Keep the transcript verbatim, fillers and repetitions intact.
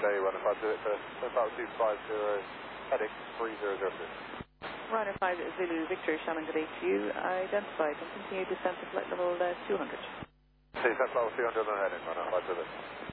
today, runner five zero for Sunflower two five zero, heading three zero zero two. Runner five Zulu Victor, Shannon, good day to you. Identified and continue descent to flight level uh, two hundred. See, Sunflower two hundred on heading, runner five zero.